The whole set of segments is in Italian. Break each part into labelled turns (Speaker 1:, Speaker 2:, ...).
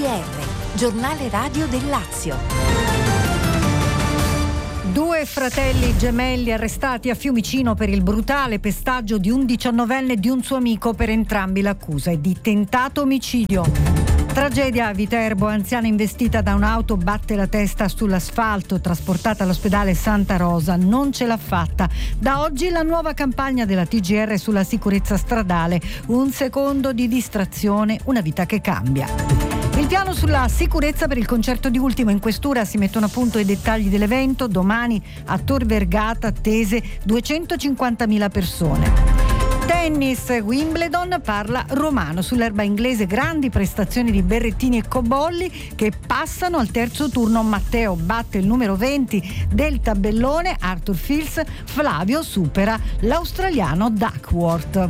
Speaker 1: GR, giornale radio del Lazio.
Speaker 2: 2 fratelli gemelli arrestati a Fiumicino per il brutale pestaggio di un 19enne e di un suo amico. Per entrambi l'accusa è di tentato omicidio. Tragedia a Viterbo, anziana investita da un'auto batte la testa sull'asfalto, trasportata all'ospedale Santa Rosa, non ce l'ha fatta. Da oggi la nuova campagna della TGR sulla sicurezza stradale, un secondo di distrazione, una vita che cambia. Il piano sulla sicurezza per il concerto di Ultimo. In questura si mettono a punto i dettagli dell'evento. Domani a Tor Vergata attese 250.000 persone. Tennis, Wimbledon, parla romano. Sull'erba inglese grandi prestazioni di Berrettini e Cobolli che passano al terzo turno. Matteo batte il numero 20 del tabellone, Arthur Fils. Flavio supera l'australiano Duckworth.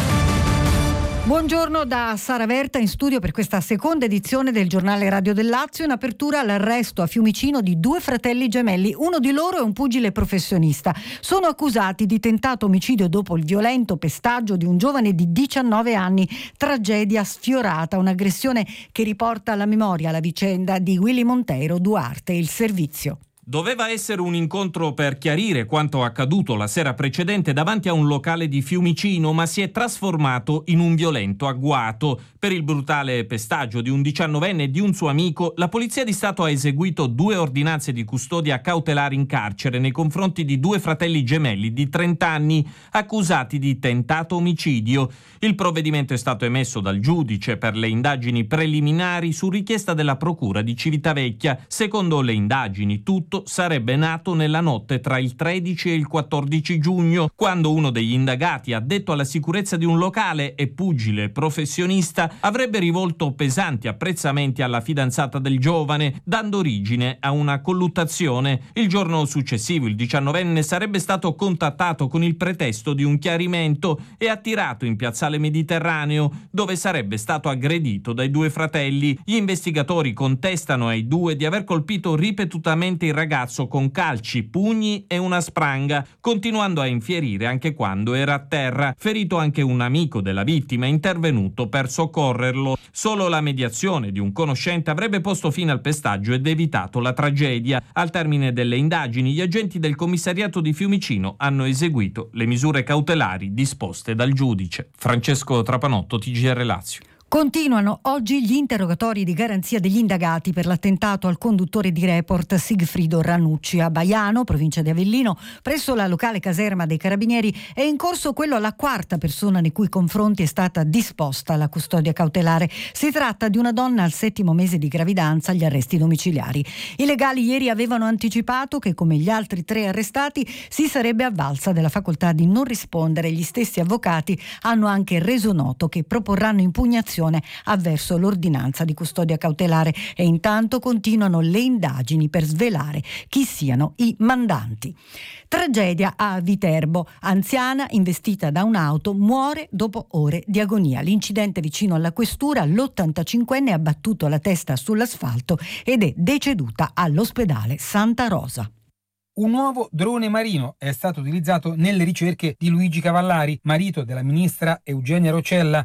Speaker 2: Buongiorno da Sara Verta in studio per questa seconda edizione del giornale radio del Lazio. In apertura l'arresto a Fiumicino di 2 fratelli gemelli. Uno di loro è un pugile professionista. Sono accusati di tentato omicidio dopo il violento pestaggio di un giovane di 19 anni. Tragedia sfiorata, un'aggressione che riporta alla memoria la vicenda di Willy Monteiro Duarte, il servizio.
Speaker 3: Doveva essere un incontro per chiarire quanto accaduto la sera precedente davanti a un locale di Fiumicino, ma si è trasformato in un violento agguato. Per il brutale pestaggio di un 19enne e di un suo amico, la Polizia di Stato ha eseguito 2 ordinanze di custodia cautelare in carcere nei confronti di 2 fratelli gemelli di 30 anni accusati di tentato omicidio. Il provvedimento è stato emesso dal giudice per le indagini preliminari su richiesta della Procura di Civitavecchia. Secondo le indagini, tutto sarebbe nato nella notte tra il 13 e il 14 giugno, quando uno degli indagati, addetto alla sicurezza di un locale e pugile professionista, avrebbe rivolto pesanti apprezzamenti alla fidanzata del giovane, dando origine a una colluttazione. Il giorno successivo il 19enne sarebbe stato contattato con il pretesto di un chiarimento e attirato in piazzale Mediterraneo, dove sarebbe stato aggredito dai 2 fratelli. Gli investigatori contestano ai 2 di aver colpito ripetutamente il ragazzo con calci, pugni e una spranga, continuando a infierire anche quando era a terra. Ferito anche un amico della vittima, intervenuto per soccorrerlo. Solo la mediazione di un conoscente avrebbe posto fine al pestaggio ed evitato la tragedia. Al termine delle indagini, gli agenti del commissariato di Fiumicino hanno eseguito le misure cautelari disposte dal giudice. Francesco Trapanotto, TGR Lazio.
Speaker 2: Continuano oggi gli interrogatori di garanzia degli indagati per l'attentato al conduttore di Report Sigfrido Ranucci. A Baiano, provincia di Avellino, presso la locale caserma dei Carabinieri, è in corso quello alla 4ª persona nei cui confronti è stata disposta la custodia cautelare. Si tratta di una donna al 7° mese di gravidanza agli arresti domiciliari. I legali ieri avevano anticipato che, come gli altri 3 arrestati, si sarebbe avvalsa della facoltà di non rispondere. Gli stessi avvocati hanno anche reso noto che proporranno impugnazione avverso l'ordinanza di custodia cautelare e intanto continuano le indagini per svelare chi siano i mandanti. Tragedia a Viterbo. Anziana investita da un'auto muore dopo ore di agonia. L'incidente vicino alla questura, l'85enne ha battuto la testa sull'asfalto ed è deceduta all'ospedale Santa Rosa.
Speaker 4: Un nuovo drone marino è stato utilizzato nelle ricerche di Luigi Cavallari, marito della ministra Eugenia Roccella.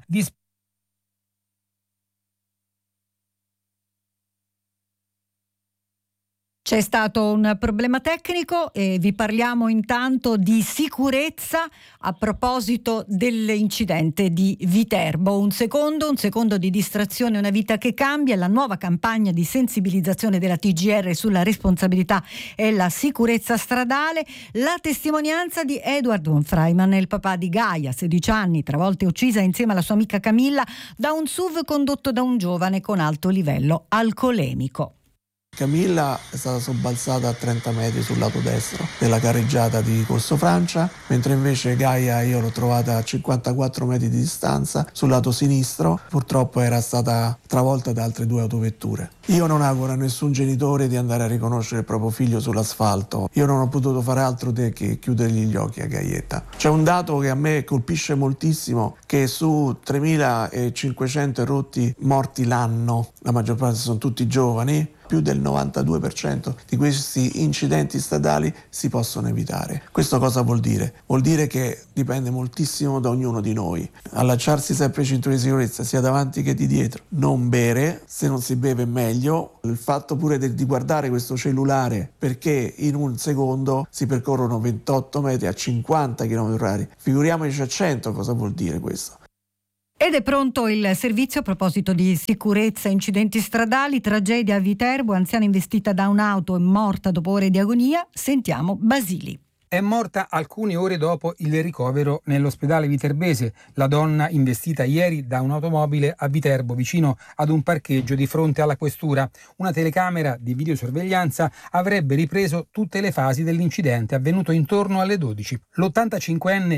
Speaker 2: C'è stato un problema tecnico e vi parliamo intanto di sicurezza a proposito dell'incidente di Viterbo. Un secondo di distrazione, una vita che cambia. La nuova campagna di sensibilizzazione della TGR sulla responsabilità e la sicurezza stradale. La testimonianza di Edward von Freiman, il papà di Gaia, 16 anni, travolta e uccisa insieme alla sua amica Camilla da un SUV condotto da un giovane con alto livello alcolemico.
Speaker 5: Camilla è stata sobbalzata a 30 metri sul lato destro della carreggiata di Corso Francia, mentre invece Gaia io l'ho trovata a 54 metri di distanza sul lato sinistro. Purtroppo era stata travolta da altre 2 autovetture. Io non auguro a nessun genitore di andare a riconoscere il proprio figlio sull'asfalto. Io non ho potuto fare altro che chiudergli gli occhi a Gaietta. C'è un dato che a me colpisce moltissimo, che su 3.500 erotti morti l'anno, la maggior parte sono tutti giovani, più del 92% di questi incidenti stradali si possono evitare. Questo cosa vuol dire? Vuol dire che dipende moltissimo da ognuno di noi. Allacciarsi sempre i cinturoni di sicurezza sia davanti che di dietro. Non bere, se non si beve meglio. Il fatto pure di guardare questo cellulare, perché in un secondo si percorrono 28 metri a 50 km/h. Figuriamoci a 100 cosa vuol dire questo.
Speaker 2: Ed è pronto il servizio a proposito di sicurezza, incidenti stradali, tragedia a Viterbo, anziana investita da un'auto e morta dopo ore di agonia. Sentiamo Basili.
Speaker 4: È morta alcune ore dopo il ricovero nell'ospedale viterbese. La donna investita ieri da un'automobile a Viterbo, vicino ad un parcheggio di fronte alla questura. Una telecamera di videosorveglianza avrebbe ripreso tutte le fasi dell'incidente avvenuto intorno alle 12. L'85enne